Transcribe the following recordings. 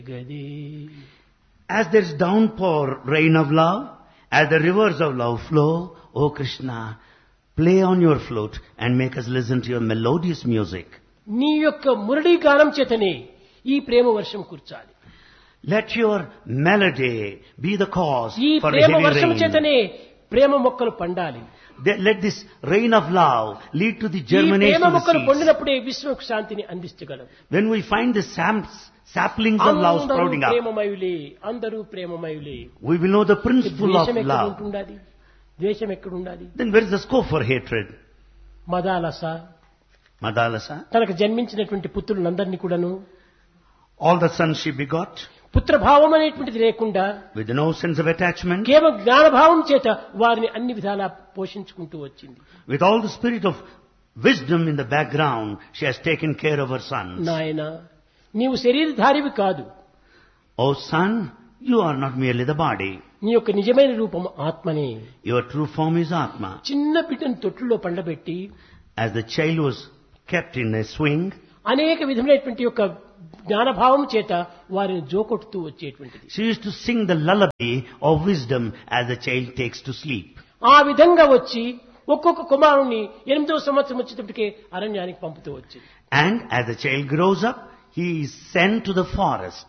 As there is downpour, rain of love, as the rivers of love flow, O Krishna, play on your flute and make us listen to your melodious music. నీ యొక్క మురళీ గానం చేతనే ఈ ప్రేమ వర్షం కుర్చాలి. Let your melody be the cause ఈ for the Prema heavy వర్షం rain. చేతనే ప్రేమ మొక్కలు పండాలి. Let this rain of love lead to the ఈ germination ప్రేమ of the మొక్కలు seeds. పండినప్పుడే విశ్వకు శాంతిని అందించగలవు. When we find the saplings of love అందరూ sprouting up, ప్రేమమయులే, అందరూ ప్రేమమయులే. we will know the principle of ద్వేషం ఎక్కడ love. ఉంటుండాలి? ద్వేషం ఎక్కడ ఉండాలి? Then where is the scope for hatred? Madalasa Madalasa, తనకు జన్మించినటువంటి పుత్రులందరినీ కూడాను all the sons she begot, పుత్రభావం అనేటువంటిది లేకుండా with no sense of attachment, కేవలం జ్ఞానభావం చేత వారిని అన్ని విధాలా పోషించుకుంటూ వచ్చింది. with all the spirit of wisdom in the background, she has taken care of her sons. నాయన నీవు శరీరధారివి కాదు, O son, you are not merely the body. నీ యొక్క నిజమైన రూపం ఆత్మనే. Your true form is Atma. చిన్న బిడ్డను తొట్టులో పండబెట్టి As the child was kept in a swing, అనేక విధమైనటువంటి యొక్క జ్ఞానభావం చేత వారిని జోకొట్టుతూ వచ్చేటువంటిది. she used to sing the lullaby of wisdom as the child takes to sleep. ఆ విధంగా వచ్చి ఒక్కొక్క కుమారుణ్ణి 8వ సంవత్సరం వచ్చేటప్పటికే అరణ్యానికి పంపుతూ వచ్చింది. And as the child grows up, he is sent to the forest.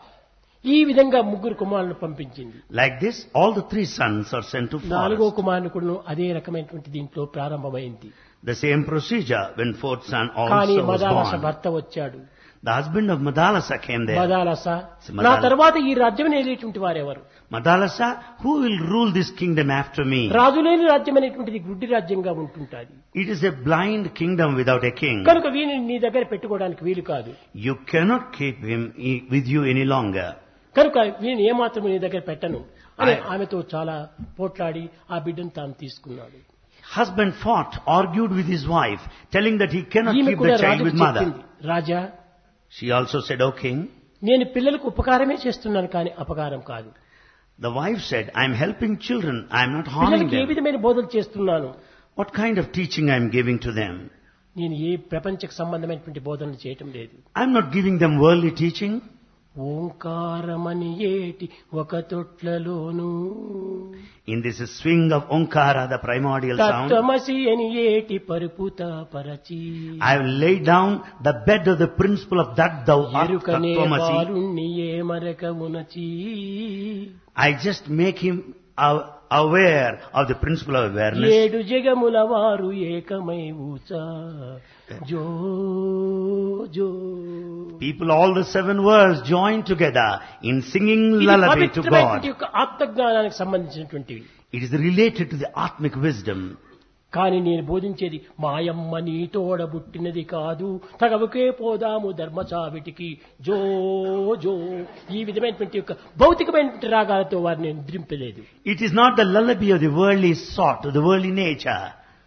ఈ విధంగా 3 కుమారులను పంపించింది. Like this, all the 3 sons are sent to 4వ forest. కుమారుని కూడా అదే రకమైనటువంటి దీంట్లో ప్రారంభమైంది. The same procedure when 4th son కానీ also was మదాలస born. భర్త వచ్చాడు. The husband of Madalasa came there. Madalasa Madalasa. నా తర్వాత ఈ రాజ్యం ఏలేటువంటి వారెవరు? Madalasa, who will rule this kingdom after me? రాజులేని రాజ్యం అనేటువంటిది గుడ్డి రాజ్యంగా ఉంటుంటాది. It is a blind kingdom without a king. కనుక వీనిని నీ దగ్గర పెట్టుకోవడానికి వీలు కాదు. You cannot keep him with you any longer. కనుక వీని ఏమాత్రం నీ దగ్గర పెట్టను అని ఆమెతో చాలా పోట్లాడి ఆ బిడ్డను తాను తీసుకున్నాడు. Husband fought, argued with his wife, telling that he cannot ఈమె keep కూడా the child రాజుకు with mother. చెప్పింది, రాజా She also said, O king. నేను పిల్లలకు ఉపకారమే చేస్తున్నాను కానీ అపకారం కాదు. The wife said, I am helping children, I am not harming పిల్లలకి ఏ them. విధమైన బోధలు చేస్తున్నాను? What kind of teaching I am giving to them? నేను ఏ ప్రపంచకు సంబంధమైనటువంటి బోధనలు చేయటం లేదు. I am not giving them worldly teaching. ఓంకారమని ఏటి ఒక తొట్లలోను In this swing of Omkara, the primordial sound, తత్వమసి అని ఏటి పరుపుత పరచి I have laid down the bed of the principle of that thou art ఎరుకనే Tattvamasi. పాలుణ్ణి ఏ మరక ఉనచి I just make him aware of the principle of awareness. 7 జగముల వారు ఏకమై ఊచా జో జో. People, all the 7 worlds join together in singing ఇది lullaby to పవిత్రమైనటువంటి God. యొక్క ఆత్మజ్ఞానానికి సంబంధించినటువంటివి. It is related to the Atmic wisdom. కానీ నేను బోధించేది మాయమ్మ నీ తోడబుట్టినది కాదు, తగవుకే పోదాము ధర్మచావిటికి జో జో. ఈ విధమైనటువంటి యొక్క భౌతికమైనటువంటి రాగాలతో వారిని నిద్రింపలేదు. It is not the lullaby of the worldly sort, of the worldly nature.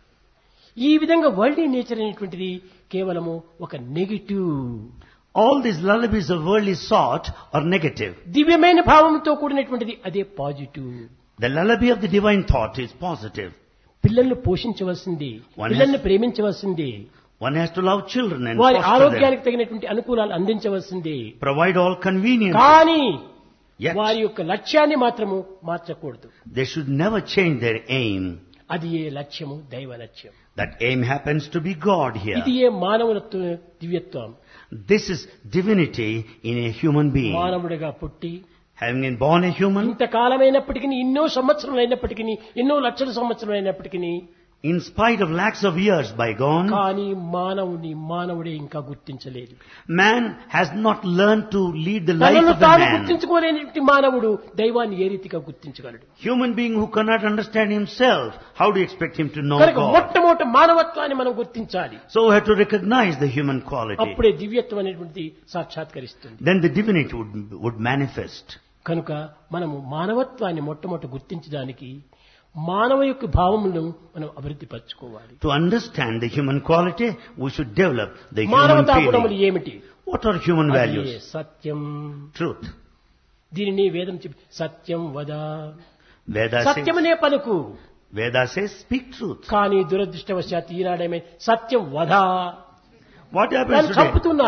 ఈ విధంగా వరల్డ్ నేచర్ అనేటువంటిది కేవలము ఒక negative. All these lullabies of worldly sort are negative. దివ్యమైన భావంతో కూడినటువంటిది అదే positive. The lullaby of the divine thought is positive. పిల్లల్ని పోషించవలసింది, పిల్లల్ని ప్రేమించవలసింది, One has to love children and వారి foster them. ఆరోగ్యానికి తగినటువంటి అనుకూలాలు అందించవలసింది. Provide all convenience. కానీ Yet, వారి యొక్క లక్ష్యాన్ని మాత్రము మార్చకూడదు. they should never change their aim. అది ఏ లక్ష్యము? దైవ లక్ష్యం. That aim happens to be God here. ఇది ఏ మానవులత్వ దివ్యత్వం. This is divinity in a human being. మానవుడిగా పుట్టి Having been born a human, ఇంతకాలమైనప్పటికీ, ఎన్నో సంవత్సరాలు అయినప్పటికీ, ఎన్నో లక్షల సంవత్సరాలు అయినప్పటికీ, in spite of lakhs of years bygone, కానీ మానవుడే ఇంకా గుర్తించలేదు. man has not learned to lead the life తనను of the తాను man. గుర్తించుకోలేని మానవుడు దైవాన్ని ఏ రీతిగా గుర్తించగలడు? Human being who cannot understand himself, how do you expect him to know కనుక God? మొట్టమొదటి మానవత్వాన్ని మనం గుర్తించాలి. So we have to recognize the human quality. అప్పుడే దివ్యత్వం అనేటువంటిది సాక్షాత్కరిస్తుంది. Then the divinity would manifest. కనుక మనము మానవత్వాన్ని మొట్టమొదటి గుర్తించడానికి మానవ యొక్క భావములను మనం అభివృద్ధి పరచుకోవాలి. To understand the human quality, we should develop the human మానవతా గుణములు feeling. ఏమిటి? What are human అదే values? సత్యం. Truth. దీనిని వేదం చెప్పి సత్యం వద, Veda సత్యమనే పలుకు. says, speak truth. కానీ దురదృష్టవశాత్తు ఈనాడేమే సత్యం వధ, What happens దాన్ని today? చంపుతున్నారు.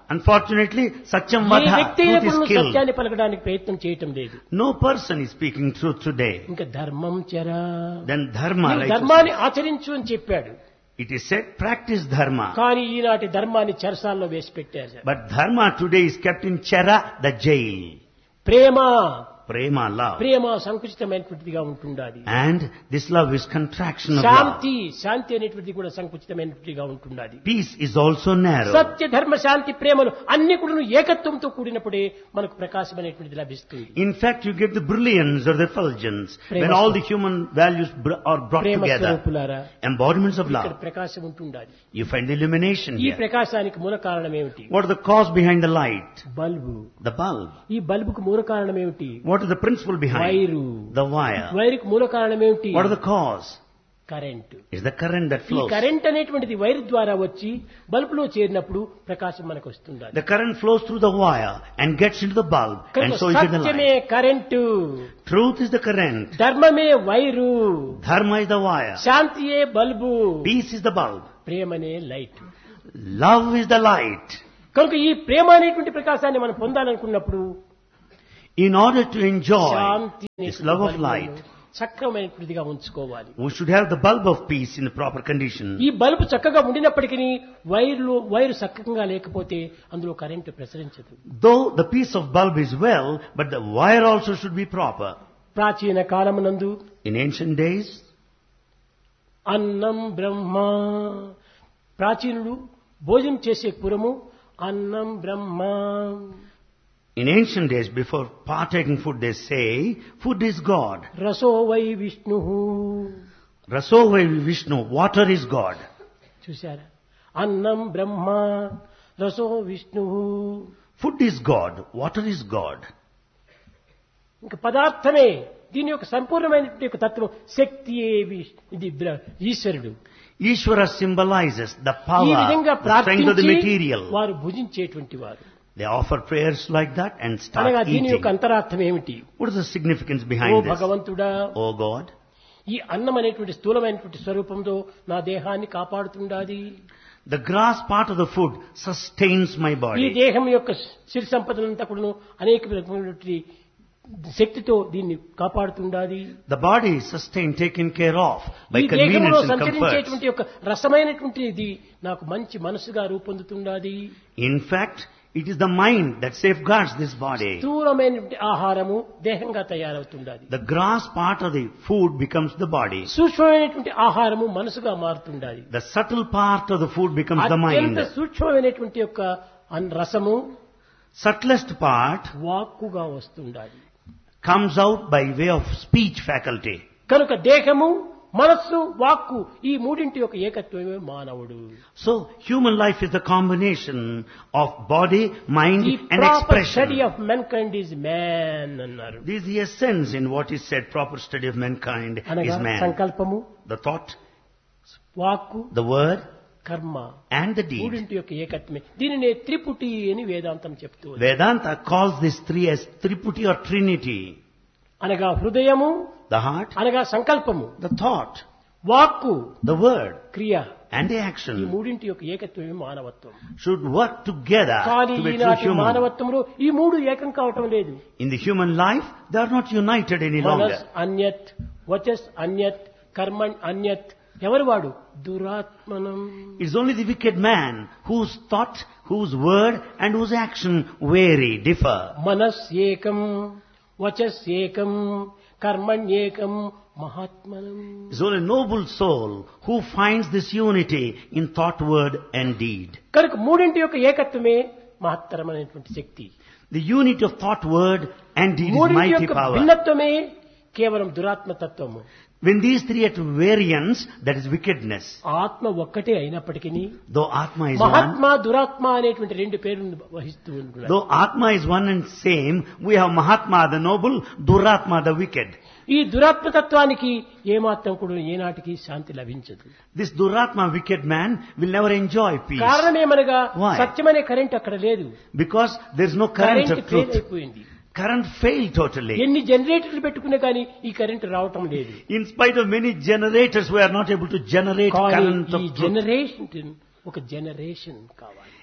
Unfortunately, Satyam ఏ Vadha, వ్యక్తి truth is ఎప్పుడు killed. సత్యాన్ని పలకడానికి ప్రయత్నం చేయటం లేదు. No person is speaking truth today. ఇంకా ధర్మం చెరా, Then dharma, నీవు ధర్మాన్ని righteousness. ఆచరించు అని చెప్పాడు. It is said, practice dharma. కానీ ఈనాటి ధర్మాన్ని చెరసాల్లో వేసి పెట్టారు. But dharma today is kept in Chera, the jail. Prema Prema, love. ప్రేమ సంకుచితమైనటువంటిదిగా ఉంటుండాలి. And this love is contraction of love. శాంతి శాంతి అనేటువంటిది కూడా సంకుచితమైనటువంటిదిగా ఉంటుండాలి. Peace is also narrow. సత్య ధర్మ శాంతి ప్రేమలు అన్ని కూడా ఏకత్వంతో కూడినప్పుడే మనకు ప్రకాశం అనేటువంటిది లభిస్తుంది. In fact, you get the brilliance or the effulgence when Prema all the human values are brought Prema together. స్వరూపులారా, Embodiments of ఇక్కడ love. ప్రకాశం ఉంటుండాలి. You find the illumination ఈ here. ప్రకాశానికి మూల కారణం ఏమిటి? What is the cause behind the light? Bulb. The bulb. ఈ బల్బుకు మూల కారణం ఏమిటి? What is the principle behind? Wire. The wire. వైరుకు మూల కారణం ఏమిటి? What is the cause? Current. It's the current that ఈ flows. కరెంట్ అనేటువంటిది వైరు ద్వారా వచ్చి బల్బులో చేరినప్పుడు ప్రకాశం మనకు వస్తుండాలి. The current flows through the wire and gets into the bulb, and so is it the సత్యమే light. Current, Truth is the current. ధర్మమే wire, Dharma is the wire. శాంతియే bulb, Peace is the bulb. ప్రేమనే light. Love is the light. కనుక ఈ ప్రేమ అనేటువంటి ప్రకాశాన్ని మనం పొందాలనుకున్నప్పుడు In order to enjoy Shanti this love of light, సక్రమైనటువంటిదిగా ఉంచుకోవాలి. we should have the bulb of peace in the proper condition. ఈ bulb చక్కగా ఉండినప్పటికీ wire చక్కగా లేకపోతే అందులో current ప్రసరించదు. Though the piece of bulb is well, but the wire also should be proper. ప్రాచీన కాలమునందు In ancient days, అన్నం బ్రహ్మ, ప్రాచీనుడు భోజనం చేసే పురము అన్నం బ్రహ్మ. in ancient days, before partaking food, they say, food is God. రసో why Vishnu. Raso vai Vishnu, water is God. చూశారా? అన్నం బ్రహ్మ, రసో Vishnu. Food is God, water is God. ఇంకా పదార్థమే దీని యొక్క సంపూర్ణమైనటువంటి యొక్క తత్వం శక్తియే ఇది ఈశ్వరుడు. Ishvara symbolizes the ఈ power, విధంగా the strength of the ప్రార్థించి material. వారు భుజించేటువంటి వారు. They offer prayers like that and అనగా start దీని eating. యొక్క అంతరార్థం ఏమిటి? What is the significance oh behind this? భగవంతుడా, Oh God, ఈ అన్నం అనేటువంటి స్థూలమైనటువంటి స్వరూపంతో నా దేహాన్ని కాపాడుతుండాది. the grass part of the food sustains my ఈ body. దేహం యొక్క సిరి సంపదలంతా కూడా అనేక విధమైనటువంటి శక్తితో దీన్ని కాపాడుతుండాది. The body is sustained, taken care of by ఈ దేహంలో convenience and comfort. సంచరించేటువంటి యొక్క రసమైనటువంటి ఇది నాకు మంచి మనసుగా రూపొందుతుండాది. In fact, it is the mind that safeguards this body. స్థూలమైనటువంటి ఆహారము దేహంగా తయారవుతుండాది. The grass part of the food becomes the body. సూక్ష్మమైనటువంటి ఆహారము మనసుగా మారుతుండాది. The subtle part of the food becomes the అత్యంత mind. సూక్ష్మమైనటువంటి యొక్క రసము Subtlest part వాక్కుగా వస్తుండాలి. comes out by way of speech faculty. కనుక దేహము మనస్సు వాక్కు ఈ మూడింటి యొక్క ఏకత్వమే మానవుడు. So, human life is the combination of body, mind the and proper study expression. Of మెన్కైండ్ is man అన్నారు. This is the essence in what is said, proper study of mankind అనగా is man. సంకల్పము, The thought, వాక్కు, the word కర్మ and the deed. మూడింటి యొక్క ఏకత్వమే. దీనినే త్రిపుటి అని వేదాంతం చెప్తూ ఉంది. Vedanta calls these three as Triputi or Trinity. అనగా హృదయము, The heart, అనగా సంకల్పము, the thought, వాక్కు, the word క్రియ, and the ఈ action మూడింటి యొక్క ఏకత్వమే మానవత్వం. should work together కానీ to be true ఈనాటి human. మానవత్వంలో ఈ మూడు ఏకం కావటం లేదు. In the human life, they are not united any మనస్ longer. అన్యత్, వచస్ అన్యత్, కర్మణ్ అన్యత్. ఎవరు వాడు? దురాత్మనం. It's only the wicked man whose thought, whose word and whose action vary, differ. మనస్ ఏకం, వచస్ ఏకం, కర్మణ్ ఏకం, మహాత్మనం. It's only a noble soul who finds this unity in thought, word and deed. కనుక మూడింటి యొక్క ఏకత్వమే మహత్తరమైనటువంటి శక్తి. The unity of thought, word and deed is మూడింటి mighty యొక్క power. భిన్నత్వమే కేవలం దురాత్మతత్వము. When these three are at variance, that is wickedness. ఆత్మ ఒక్కటే అయినప్పటికీ Though Atma is one, మహాత్మ దురాత్మ అనేటువంటి రెండు పేర్లను వహిస్తూ ఉంటున్నారు. though Atma is one and same, we have Mahatma the noble, Duratma the wicked. ఈ దురాత్మతత్వానికి ఏమాత్రం కూడా ఏనాటికి శాంతి లభించదు. This Duratma wicked man will never enjoy peace. కారణమేమనగా Why? సత్యమనే current అక్కడ లేదు. Because there is no current current of fail truth. అయిపోయింది. Current failed totally. ఎన్ని జనరేటర్లు పెట్టుకునే కానీ ఈ కరెంట్ రావటం లేదు. In spite of many generators, we are not able to generate కానీ current ఈ of truth. జనరేషన్ ఒక జనరేషన్ కావాలి.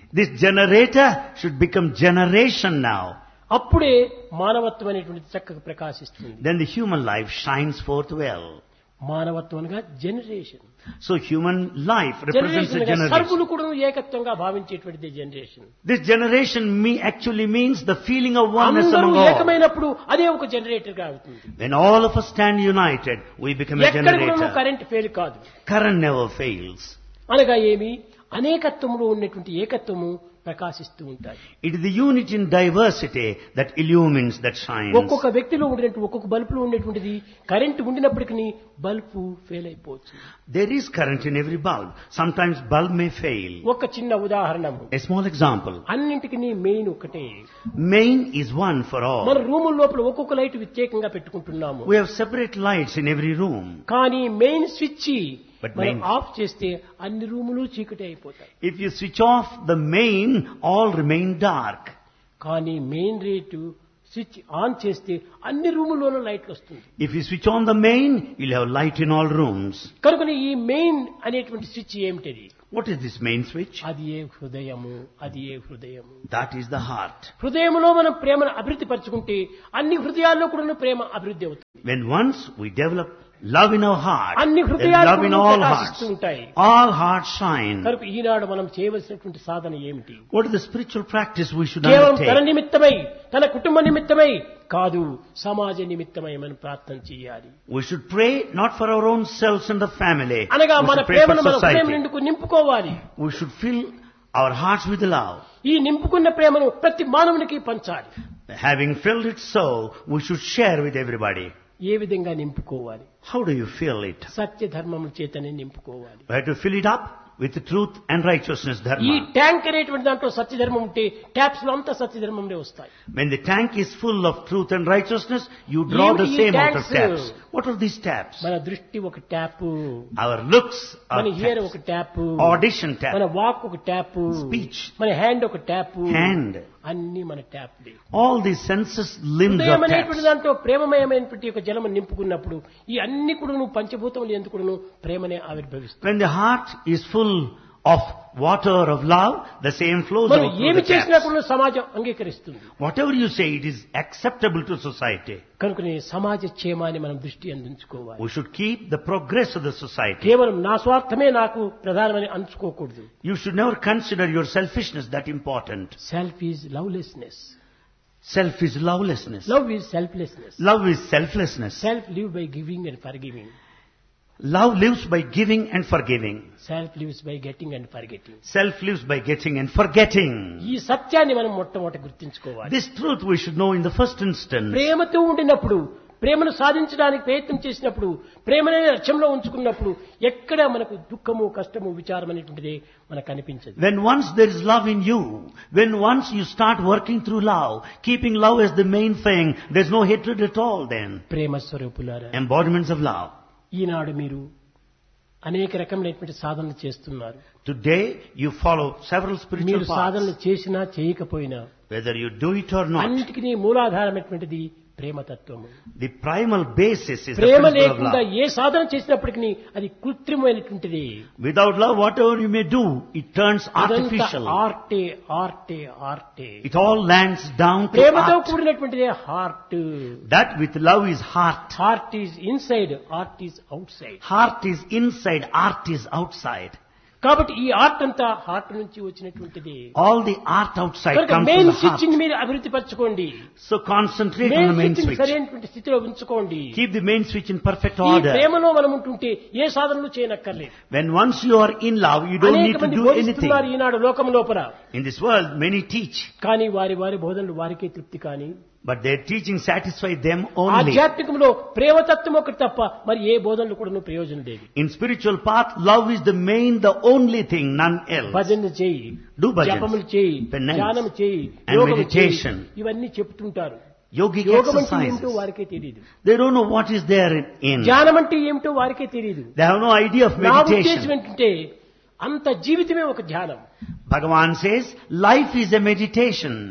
This generator should become generation now. అప్పుడే మానవత్వం అనేటువంటిది చక్కగా ప్రకాశిస్తుంది. Then the human life shines forth well. మానవత్వం అనగా generation. So human life represents a generation. సర్వులు కూడా ఏకత్వంగా భావించేటువంటిది generation. This generation actually means the feeling of oneness among అందరూ all. ఏకమైనప్పుడు అదే ఒక జనరేటర్ గా అవుతుంది. When all of us stand united, we become a ఎక్కడ కూడా generator. కరెంట్ ఫెయిల్ కాదు. Current never fails. అనగా ఏమి అనేకత్వంలో ఉన్నటువంటి ఏకత్వము ప్రకాశిస్తూ ఉంటాయి. It is the unity in diversity that illumines, that shines. ఒక్కొక్క వ్యక్తిలో ఉండేటువంటి ఒక్కొక్క బల్బులో ఉండేటువంటిది కరెంట్ ఉండినప్పటికీ బల్బు ఫెయిల్ అయిపోవచ్చు. There is current in every bulb. Sometimes bulb may fail. ఒక చిన్న ఉదాహరణ. A small example. అన్నింటికి మెయిన్ ఒకటే. Main is one for all. మన రూమ్ లోపల ఒక్కొక్క లైట్ ప్రత్యేకంగా పెట్టుకుంటున్నాము. We have separate lights in every room. కానీ మెయిన్ స్విచ్ But మనం main- ఆఫ్ చేస్తే అన్ని రూములు చీకటి అయిపోతాయి. If you switch off the main, all remain dark. కానీ మెయిన్ రేటు స్విచ్ ఆన్ చేస్తే అన్ని రూముల్లోనూ లైట్లు వస్తుంది. If you switch on the main, you'll have light in all rooms. కనుక ఈ మెయిన్ అనేటువంటి స్విచ్ ఏమిటది? What is this main switch? అది ఏ హృదయము, అది ఏ హృదయము. That is the heart. హృదయంలో మనం ప్రేమను అభివృద్ధి పరచుకుంటే అన్ని హృదయాల్లో కూడా ప్రేమ అభివృద్ధి అవుతుంది. When once we develop love in our heart, అన్ని there's హృదయాలు love in all hearts. ప్రకాశిస్తూ ఉంటాయి. All hearts shine. కనుక ఈనాడు మనం చేయవలసినటువంటి సాధన ఏమిటి? What is the spiritual practice we should కేవలం తన undertake? నిమిత్తమై, తన కుటుంబ నిమిత్తమై కాదు, సమాజ నిమిత్తమై మనం ప్రార్థన చేయాలి. We should pray not for our own selves and the family. అనగా We మన should pray for ప్రేమను మన హృదయం society. నిండుకు నింపుకోవాలి. We should fill our hearts with love. ఈ నింపుకున్న ప్రేమను ప్రతి మానవునికి పంచాలి. Having filled it so, we should share with everybody. ఏ విధంగా నింపుకోవాలి? How do you fill it? సత్య ధర్మముల చేతనే నింపుకోవాలి. We have to fill it up with truth and righteousness, ఈ dharma. Tank అనేటువంటి దాంట్లో సత్యధర్మం ఉంటే ట్యాప్స్ లో అంతా సత్యధర్మంలో వస్తాయి. When the tank is full of truth and righteousness, you draw the Even same out of tanks, taps. What are these taps? మన దృష్టి ఒక ట్యాప్, Our looks are మన హియర్ taps. ఒక ట్యాప్, Audition మన tap. Walk ఒక tap, Speech. మన hand ఒక tap, Hand. అన్ని మన ట్యాప్లే. All these senses, limbs హృదయం are అనేటువంటి taps. దాంట్లో ప్రేమమయమైనటువంటి ఒక జలము నింపుకున్నప్పుడు ఈ అన్ని కూడా పంచభూతములు ఎందుకు కూడా ప్రేమనే ఆవిర్భవిస్తుంది. When the heart is full of water of love, the same flows మనం out through ఏమి the చేసినా taps. కూడా సమాజం అంగీకరిస్తుంది. Whatever you say, it is acceptable to society. కనుకనే సమాజ క్షేమాన్ని మనం దృష్టి అందించుకోవాలి. We should keep the progress of the society. కేవలం నా స్వార్థమే నాకు ప్రధానమని అంచుకోకూడదు. You should never consider your selfishness that important. Self is lovelessness, Self is lovelessness. Love is selflessness. Love is selflessness. Self live by giving and for giving. Love lives by giving and forgiving. Self lives by getting and for getting. Self lives by getting and forgetting. ఈ సత్యాన్ని మనం మొట్టమొదటి గుర్తించుకోవాలి. This truth we should know in the first instance. ప్రేమతో ఉండినప్పుడు, ప్రేమను సాధించడానికి ప్రయత్నం చేసినప్పుడు, ప్రేమనే లక్ష్యంలో ఉంచుకున్నప్పుడు ఎక్కడ మనకు దుఃఖము, కష్టము, విచారం అనేటువంటిది మనకు కనిపించదు. When once there is love in you, when once you start working through love, keeping love as the main thing, there's no hatred at all then. ప్రేమ స్వరూపులారా, Embodiments of love. ఈనాడు మీరు అనేక రకమైనటువంటి సాధనలు చేస్తున్నారు. Today you follow several spiritual మీరు సాధనలు paths. చేసినా చేయకపోయినా Whether you do it or not, అన్నిటికీ మూలాధారమైనటువంటిది ప్రేమతత్వము. the primal basis is the Prema principle of లేకుండా love. ఏ సాధన చేసినప్పటికీ అది కృత్రిమైనటువంటిది. Without love, whatever you may do, it turns artificial. ఆర్టే ఆర్టే ఆర్టే. It all lands down to ప్రేమతో art. కూడినటువంటిదే heart. That with love is heart. Heart is inside, art is out side. Heart is inside, art is outside. కాబట్టి ఈ art అంతా heart నుంచి వచ్చినటువంటిది. All the art outside కనుక comes main from the switch heart. ని మీరు అభివృద్ధి పరచుకోండి. So concentrate on main the main switch ని switch. సరైనటువంటి స్థితిలో ఉంచుకోండి. Keep the main switch in perfect ఈ order. ప్రేమలో మనం ఉంటుంటే ఏ సాధనలు చేయనక్కర్లేదు. When once you are in love, you don't need అనేక to మంది do anything. బోధిస్తున్నారు ఈనాడు లోకం లోపల. In this world, many teach, కానీ వారి వారి బోధనలు వారికే తృప్తి. కానీ but their teaching satisfies them only. ఆధ్యాత్మికంలో ప్రేమతత్వం ఒకటి తప్ప మరి ఏ బోధనలు కూడా ప్రయోజనం లేదు. In spiritual path, love is the main, the only thing, none else. భజనలు చేయి, Do bhajans, జపములు చేయి, penance, ధ్యానం చేయి, and యోగము చేయి, meditation. ఇవన్నీ చెప్తుంటారు. Yogic యోగం అంటే ఏమిటో exercises. వారికే తెలియదు. They don't know what is there in. ధ్యానం అంటే ఏమిటో వారికే తెలియదు. They have no idea of నా ఉద్దేశం meditation. ఏంటంటే అంత జీవితమే ఒక ధ్యానం. Bhagavan says, life is a meditation.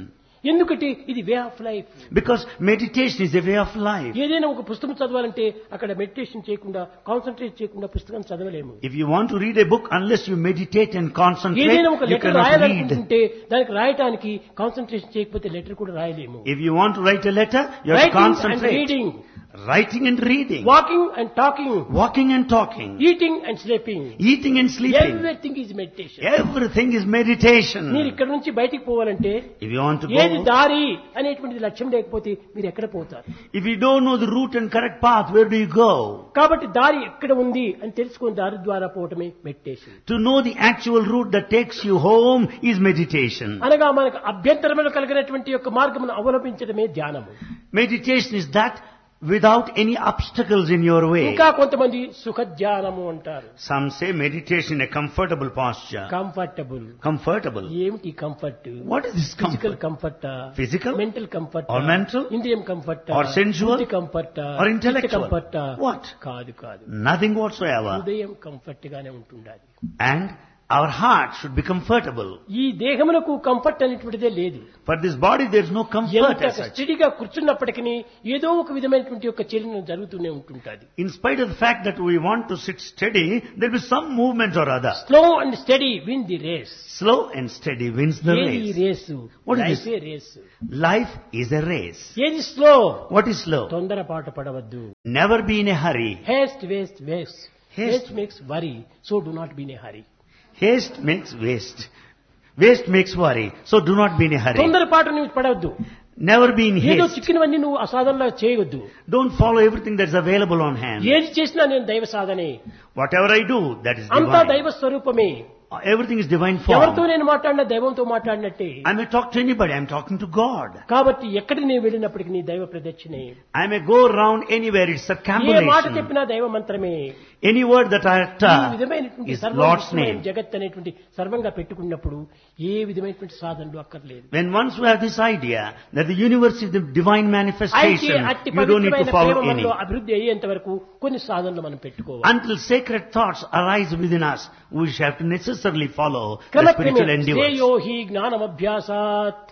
ఎందుకంటే ఇది way of life. Because meditation is a way of life. ఏదైనా ఒక పుస్తకం చదవాలంటే అక్కడ మెడిటేషన్ చేయకుండా, కాన్సన్ట్రేట్ చేయకుండా పుస్తకం చదవలేము. If you want to read a book, unless you meditate and concentrate, ఏదైనా ఒక you లెటర్ cannot read. రాయాలనుకుంటే దానికి రాయటానికి కాన్సన్ట్రేషన్ చేయకపోతే లెటర్ కూడా రాయలేము. If you want to write a letter, you have to writing and concentrate. Reading, Writing and reading. Walking and talking, Walking and talking. Eating and sleeping, Eating and sleeping. Everything is meditation. Everything is meditation. మీరు ఇక్కడ నుంచి బయటికి పోవాలంటే If you want to ఏది go, దారి అనేటువంటిది లక్ష్యం లేకపోతే మీరు ఎక్కడ పోతారు? if you don't know the route and correct path, where do you go? కాబట్టి దారి ఎక్కడ ఉంది అని తెలుసుకుని దారి ద్వారా పోవటమే meditation. To know the actual route that takes you home is meditation. అనగా మనకు అభ్యంతరములు కలిగినటువంటి యొక్క మార్గమును అవలంబించడమే ధ్యానము. Meditation is that without any obstacles in your way. ఇంకా కొంతమంది సుఖ ధ్యానము అంటారు. Some say meditation a comfortable posture. Comfortable. Comfortable. ఏమిటి comfort? What is this physical comfort? Comfort, Physical? Mental comfort, Or mental? ఇంద్రియం comfort, Or sensual? Comfort, Or intellectual? Comfort. What? కాదు కాదు, Nothing whatsoever. హృదయం కంఫర్ట్ గానే ఉంటుండాలి. And our heart should be comfortable. ఈ దేహమునకు comfort అనేటువంటిదే లేదు. For this body there is no comfort ఎంత as such. స్టడీగా కూర్చున్నప్పటికీ ఏదో ఒక విధమైనటువంటి యొక్క చలనం జరుగుతూనే ఉంటుంటది. In spite of the fact that we want to sit steady, there will be some movement or other. Slow and study win the race. Slow and steady wins the ఏది race. Race? What is లైఫే this? Race. Life is a race. ఏది slow? What is slow? తొందరపాటు పడవద్దు. Never be in a hurry. Heist waste waste. Haste. Heist makes worry, so do not be in a hurry. Haste makes waste. Waste makes worry. So do not be in a hurry. తొందరపాటు నువ్వు పడవద్దు. Never be in ఏదో haste. చిక్కినవన్నీ నువ్వు అసాధనలో చేయవద్దు. Don't follow everything that's available on hand. ఏది చేసినా నేను దైవ సాధనే, Whatever I do, that is అంతా divine. దైవ స్వరూపమే. Everything is divine ఎవరితో form. నేను మాట్లాడినా దైవంతో మాట్లాడినట్టే. I may talk to anybody. I am talking to God. కాబట్టి ఎక్కడి నేను వెళ్ళినప్పటికీ నీ దైవ ప్రదక్షిణే. I may go around anywhere. It's ఏ మాట circumambulation. చెప్పినా దైవ మంత్రమే. Any word that I ఈ utter విధమైనటువంటి is Lord's సర్వవిశ్వమయం name. జగత్ అనేటువంటి సర్వంగా పెట్టుకున్నప్పుడు ఏ విధమైనటువంటి సాధనలు అక్కర్లేదు. When once we have this idea that the universe is the divine అయితే manifestation, అట్టి you don't need to పవిత్రమైన follow ప్రేమ any. మనలో అభివృద్ధి అయ్యేంత వరకు కొన్ని సాధనలు మనం పెట్టుకోవాలి. Until sacred thoughts arise within us, we shall have to necessarily follow the క్రమక్రమే spiritual endeavors. శ్రేయో హి జ్ఞానమభ్యాసాత్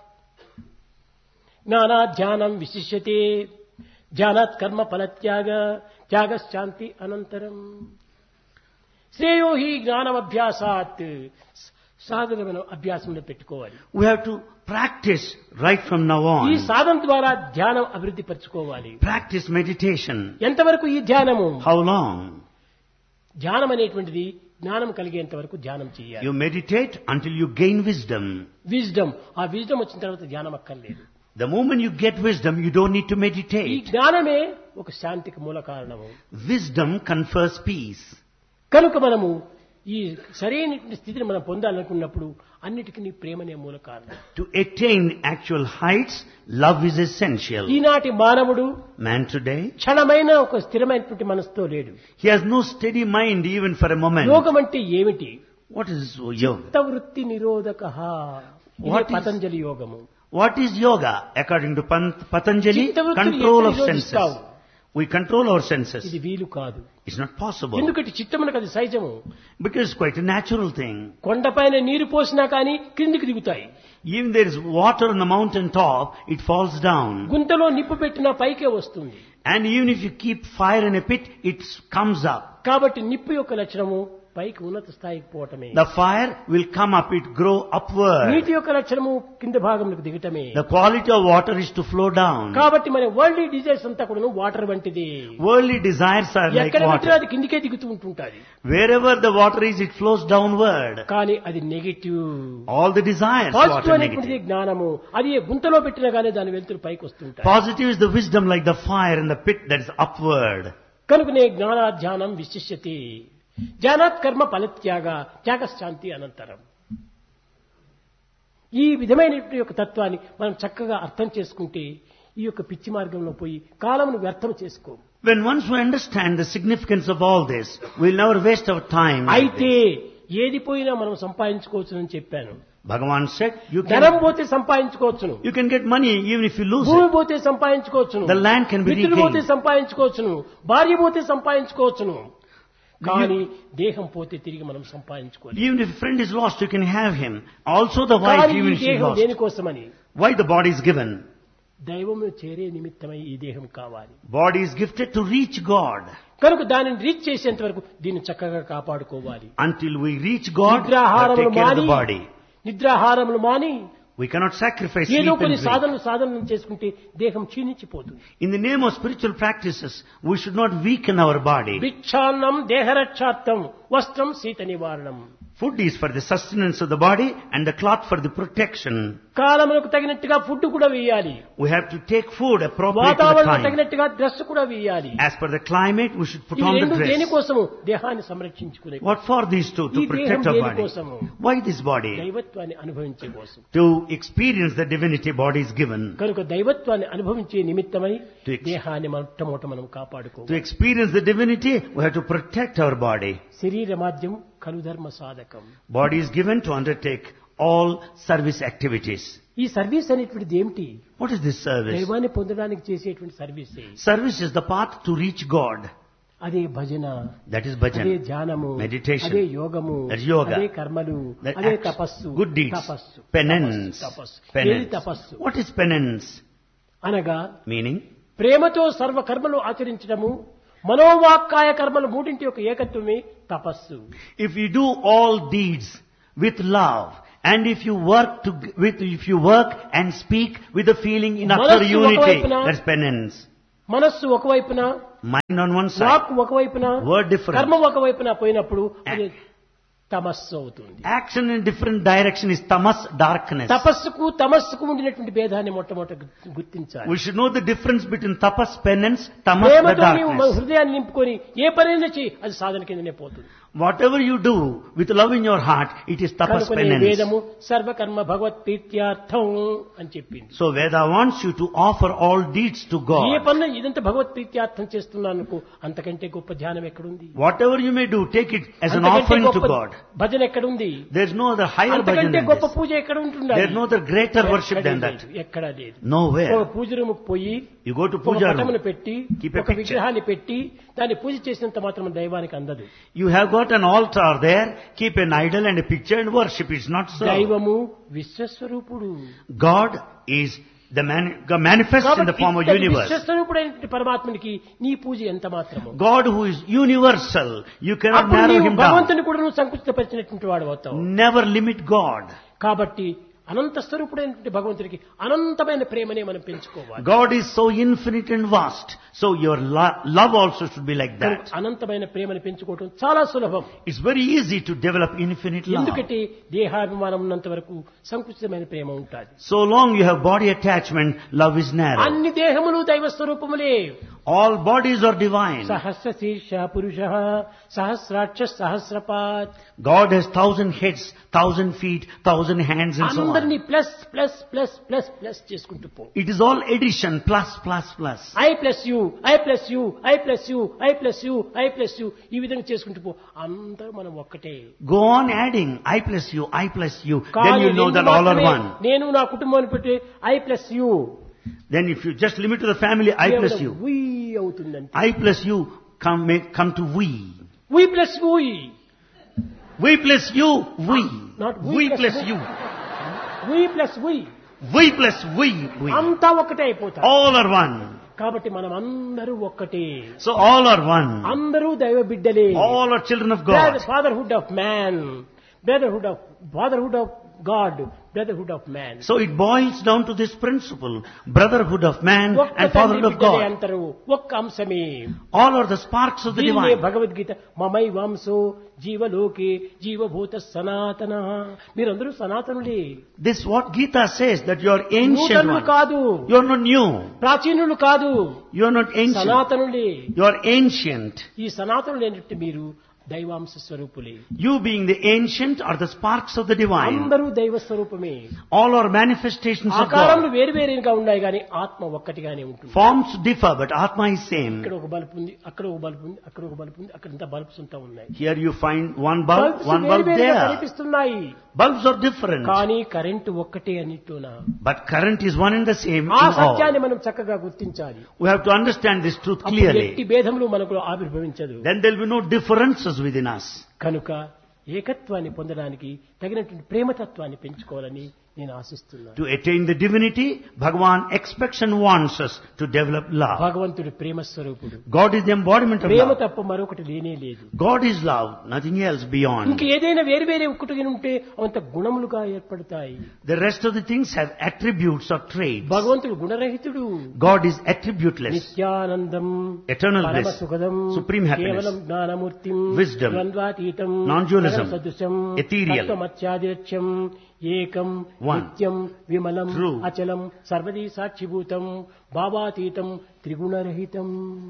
జ్ఞానాధ్యానం విశిష్యతే ధ్యానాత్ కర్మ ఫలత్యాగ త్యాగశాంతి అనంతరం. శ్రేయో హి జ్ఞానమభ్యాసాత్, సాధనమైన అభ్యాసంలో పెట్టుకోవాలి. We have to practice right from now ఈ on. సాధన ద్వారా ధ్యానం అభివృద్ధి పరచుకోవాలి. Practice meditation. ఎంతవరకు ఈ ధ్యానము? How long? ధ్యానం అనేటువంటిది జ్ఞానం కలిగేంత వరకు ధ్యానం చేయాలి. You meditate until you gain wisdom. Wisdom, ఆ విజ్డమ్ వచ్చిన తర్వాత ధ్యానం అక్కర్లేదు. The moment you get wisdom, you don't need to ఈ meditate. జ్ఞానమే ఒక శాంతికి మూల కారణము. Wisdom confers peace. కనుక మనము ఈ సరైన స్థితిని మనం పొందాలనుకున్నప్పుడు అన్నిటికీ ప్రేమనే మూల కారణం. To attain actual heights, love is essential. ఈనాటి మానవుడు Man today, క్షణమైన ఒక స్థిరమైనటువంటి మనసుతో లేడు. he has no steady mind even for a moment. యోగం అంటే ఏమిటి? What is yoga? చిత్తవృత్తి నిరోధక. What is- పతంజలి యోగము. What is yoga? According to Patanjali, చిత్తవృత్తిని control of ఎట్లా నిరోధిస్తావు? senses. We control our senses. ఇది వీలు కాదు. It's not possible. ఎందుకంటే చిత్తమునకు అది సహజము. Because it's quite a natural thing. కొండపైన నీరు పోసినా కానీ క్రిందికి దిగుతాయి. Even there is water on the mountain top, it falls down. గుంతలో నిప్పు పెట్టినా పైకే వస్తుంది. And even if you keep fire in a pit, it comes up. కాబట్టి నిప్పు యొక్క లక్షణము పైకి ఉన్నత స్థాయికి పోవటమే. The fire will come up, it grow upward. నీటి యొక్క లక్షణము కింద భాగంలోకి దిగటమే. The quality of water is to flow down. కాబట్టి మన వరల్డ్ డిజైర్స్ అంతా కూడా వాటర్ వంటిది. Worldly desires are like ఎక్కడ పెట్టినా water. అది కిందికే దిగుతూ ఉంటుంటాది. Wherever the water is, it flows downward. కానీ అది negative. All the desires, positive water అనేటువంటిది negative. జ్ఞానము. అది గుంతలో పెట్టినా కానీ దాని వెలుతురు పైకి వస్తుంటాయి. Positive is the wisdom like the fire in the pit that is upward. కనుకనే జ్ఞానాధ్యానం విశిష్యతి ధ్యానాత్ కర్మ ఫలత్యాగ త్యాగశాంతి అనంతరం. ఈ విధమైన యొక్క తత్వాన్ని మనం చక్కగా అర్థం చేసుకుంటే ఈ యొక్క పిచ్చి మార్గంలో పోయి కాలమును వ్యర్థం చేసుకో. When once we understand the significance of all this, we'll never waste our time. like అయితే this. ఏది పోయినా మనం సంపాదించుకోవచ్చునని చెప్పాను. Bhagavan said, ధనం పోతే సంపాదించుకోవచ్చును, you can get money even if you lose భూమి it. పోతే సంపాదించుకోవచ్చును, The land can be మిత్రులు పోతే regained. సంపాదించుకోవచ్చును, భార్య పోతే సంపాదించుకోవచ్చును. కానీ దేహం పోతే తిరిగి మనం సంపాదించుకోవాలి. Even if a friend is lost, you can have him. Also the wife, కానీ ఈ even if she is దేహం lost. దేనికోసమని? Why the body is given? దైవము చేరే నిమిత్తమై ఈ దేహం కావాలి. Body is gifted to reach God. కనుక దానిని రీచ్ చేసేంత వరకు దీన్ని చక్కగా కాపాడుకోవాలి. Until we reach God, we have to take care of the body. నిద్రాహారములు మాని We cannot sacrifice ఏదో sleep కొన్ని and drink. సాధనలు చేసుకుంటే దేహం క్షీణించిపోతుంది. In the name of spiritual practices, we should not weaken our body. భిక్షాన్నం దేహరక్షార్థం వస్త్రం శీత నివారణం. Food is for the sustenance of the body and the cloth for the protection. కాలములకు తగినట్టుగా food కూడా వేయాలి. We have to take food appropriate to the వాతావరణం time. తగినట్టుగా dress కూడా వేయాలి. As per the climate, we should put ఈ on the రెండు dress. దేనికోసము దేహాన్ని సంరక్షించుకునే What for these two? To ఈ protect దేహం our body. దేనికోసము? Why this body? దైవత్వాన్ని అనుభవించే కోసం. To experience the divinity body is given. కనుక దైవత్వాన్ని అనుభవించే నిమిత్తమై To ex- దేహాన్ని మొట్టమొదట మనం కాపాడుకోవాలి. To experience the divinity, we have to protect our body. శరీర మాధ్యం కలు ధర్మ సాధకం. Body is given to undertake all service activities. ఈ సర్వీస్ అనేటువంటిది ఏమిటి? What is this service? దైవాన్ని పొందడానికి చేసేటువంటి service. Service is the path to reach God. అదే భజన, That is అదే bhajan. ధ్యానము, Meditation. అదే యోగము, That's yoga. అదే కర్మలు, That అదే acts, తపస్సు, good deeds, తపస్సు, penance. తపస్సు. ఏది Penance. తపస్సు What is penance? అనగా Meaning, ప్రేమతో సర్వ కర్మలు ఆచరించడము, మనోవాక్కాయ కర్మలు మూడింటి యొక్క ఏకత్వమే తపస్సు. if you do all deeds with love, and if you work and speak with the feeling in utter మనస్సు unity, ఒకవైపున, that's penance. మనస్సు ఒకవైపున, Mind on one side, walk ఒకవైపున, word different. కర్మ ఒకవైపున పోయినప్పుడు అది తమస్సు అవుతుంది. Action in different direction is tamas, darkness. తపస్సుకు తమస్సుకు ఉండినటువంటి భేదాన్ని మొట్టమొదట గుర్తించాలి. We should know the difference between tapas, penance, tamas, the ప్రేమతో నీవు darkness. హృదయాన్ని నింపుకొని ఏ పనైనా చేయి, అది సాధన కిందనే పోతుంది. Whatever you do with love in your heart, it is tapas, కనుకనే penance. వేదము సర్వకర్మ భగవత్ ప్రీత్యార్థం అని చెప్పింది. So Veda wants you to offer all deeds to A God. పనులు ఇదంతా భగవత్ ప్రీత్యార్థం చేస్తున్నాను అంతకంటే గొప్ప ధ్యానం ఎక్కడుంది? Whatever you may do, take it as an అంతకంటే offering to గొప్ప God. భజన ఎక్కడుంది? There is no other higher bhajan అంతకంటే than గొప్ప this. పూజ ఎక్కడ ఉంటుందా? There is no other greater worship than that. ఎక్కడా లేదు. ఒక Nowhere. పూజ రూముకు పోయి You go to ఒక puja పటమును room. పెట్టి Keep a ఒక picture. విగ్రహాన్ని పెట్టి దాన్ని పూజ చేసినంత మాత్రం దైవానికి అందదు. You have got an altar there, keep an idol and a picture and worship. It's not so. దైవము విశ్వస్వరూపుడు. God is the manifest in the form of universe. విశ్వస్వరూపుడైన పరమాత్మనికి నీ పూజ ఎంత మాత్రము. God who is universal, you cannot అప్పుడు narrow నీవు him down. భగవంతుని కూడా నువ్వు సంకుచితపరిచినటువంటి వాడు అవుతావు. Never limit God. కాబట్టి అనంత స్వరూపుడైనటువంటి భగవంతుడికి అనంతమైన ప్రేమనే మనం పెంచుకోవాలి. God is so infinite and vast, so your love also should be like that. అనంతమైన ప్రేమను పెంచుకోవడం చాలా సులభం. It's very easy to develop infinite love. ఎందుకంటే దేహాభిమానం ఉన్నంత వరకు సంకుచితమైన ప్రేమ ఉంటుంది. So long you have body attachment, love is narrow. అన్ని దేహములు దైవ స్వరూపములే. All bodies are divine. సహస్ర శీర్ష పురుష సహస్రాక్ష సహస్రపాత్. God has 1,000 heads, 1,000 feet, 1,000 hands and so అందరినీ on. Plus plus plus plus plus చేసుకుంటూ పో. It is all addition, plus, plus, plus. I plus you, I plus you, I plus you, I plus you, I plus you, ఈ విధంగా చేసుకుంటూ పో. అందరూ మనం ఒక్కటే. Go on adding, I plus you, I plus you. Then కానీ you know నిన్ను that all are మాత్రమే one. నేను నా కుటుంబాన్ని పెట్టి I plus you Then if you just limit to the family, I plus you. We అవుతుందంటే I plus you come to we. We plus we. We plus you, we. Not We plus you. We plus we. We plus we. అంతా ఒక్కటే అయిపోతారు. All are one. కాబట్టి మనం అందరూ ఒక్కటే. So all are one. అందరూ దైవ బిడ్డలే. All are children of God. Fatherhood of man, fatherhood of God, brotherhood of man. So it boils down to this principle, brotherhood of man ఒక్క and fatherhood of తండ్రి బిడ్డలే God. అంటారు. ఒక్క అంశమే. All are the sparks of the దీన్నే divine. Bhagavad Gita మమై వంశో జీవలోకే జీవభూత సనాతన. మీరందరూ సనాతనులే. This what Gita says, that you are ancient నూతనులు one. కాదు, You are not new. ప్రాచీనులు కాదు, You are not ancient. సనాతనులే. You are ancient. ఈ సనాతనులు ఏంటంటే మీరు దైవాంశ స్వరూపులే. You being the ancient are the sparks of the divine. అందరూ దైవ స్వరూపమే. All are manifestations of ఆకారములు God. వేరు వేరుగా ఉన్నాయి కానీ ఆత్మ ఒక్కటిగానే ఉంటుంది. Forms differ, but Atma is same. ఇక్కడ ఒక బల్బు ఉంది, అక్కడ ఒక బల్బు ఉంది, అక్కడ ఒక బల్బు ఉంది, అక్కడంతా బల్బ్స్ ఉంటా ఉన్నాయి. Here you find one bulb, one bulb వేరువేరుగా there. కనిపిస్తున్నాయి Bulbs are different, కానీ కరెంటు ఒక్కటే అన్నిట్లోనా. but current is one and the same ఆ in all. సత్యాన్ని మనం చక్కగా గుర్తించాలి. We have to understand this truth అప్పుడు clearly. ఎట్టి భేదములు మనకు ఆవిర్భవించదు. Then there will be no differences within us. కనుక ఏకత్వాన్ని పొందడానికి తగినటువంటి ప్రేమతత్వాన్ని పెంచుకోవాలని నేను ఆశిస్తున్నాను. To attain the divinity, Bhagavan expects and wants us to develop love. భగవంతుడు ప్రేమ స్వరూపుడు. God is the embodiment of Prema love. తప్ప మరొకటి లేనే లేదు. God is love, nothing else beyond. ఇంక ఏదైనా వేరు వేరే ఒక్కటి ఉంటే అవంత గుణములుగా ఏర్పడతాయి. The rest of the things have attributes or traits. భగవంతుడు గుణరహితుడు. God is attributeless. Nityanandam, eternal పరమ bliss, సుఖదం, supreme happiness, కేవలం జ్ఞానమూర్తిం, wisdom, ద్వంద్వాతీతం, non-dualism, సదృశం, ethereal, తత్వమత్యాదిరక్ష్యం, ఏకం, one, నిత్యం, విమలం, true, అచలం, సర్వదీ సాక్షిభూతం, భావాతీతం, త్రిగుణరహితం.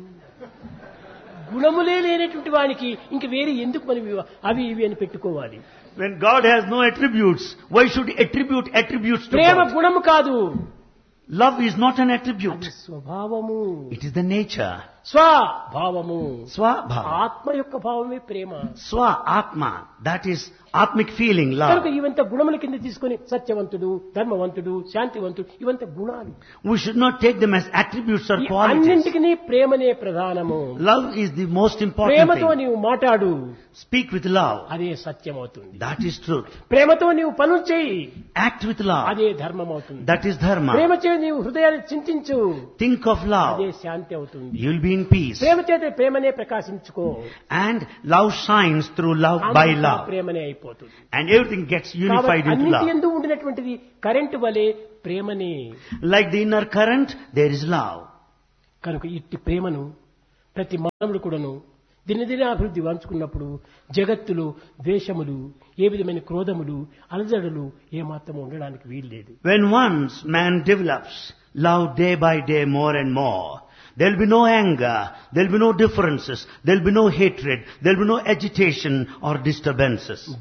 గుణములే లేనటువంటి వానికి ఇంక వేరే ఎందుకు మనం అవి ఇవి అని పెట్టుకోవాలి? When God has no attributes, why should he attribute attributes to Prema God? గుణము కాదు, Love is not an attribute. అది స్వభావము, It is the nature. స్వభావము. Swabhava. ఆత్మ యొక్క భావమే ప్రేమ. Swa Atma. That is atmic feeling, కనుక love. ఇవంత గుణముల కింద తీసుకొని సత్యవంతుడు, ధర్మవంతుడు, శాంతివంతుడు ఇవంత గుణాలు. We should not take them as attributes or ఈ qualities. అన్నింటికి ప్రేమనే ప్రధానము. Love is the most important ప్రేమతో thing. నీవు మాట్లాడు, Speak with love. అదే సత్యం అవుతుంది. That is truth. ప్రేమతో నీవు పనులు చేయి, Act with love. అదే ధర్మం అవుతుంది. That is dharma. ప్రేమ చే నీవు హృదయాన్ని చింతించు, Think of love. అదే శాంతి అవుతుంది. You will be in peace. ప్రేమ చేత ప్రేమనే ప్రకాశించుకో, And love shines through love by అంతా love. ప్రేమనే అయిపోతుంది. And everything gets unified కాబట్టి into అన్నిటి love. యందు ఉండినటువంటిది కరెంటు వలె ప్రేమనే. Like the inner current, there is love. కనుక ఇట్టి ప్రేమను ప్రతి మానవుడు కూడాను దినదిన అభివృద్ధి వంచుకున్నప్పుడు జగత్తులో ద్వేషములు, ఏ విధమైన క్రోధములు, అలజడులు ఏమాత్రం ఉండడానికి వీల్లేదు. When once man develops love day by day more and more, there will be no anger, there will be no differences, there will be no hatred, there will be no agitation or disturbances.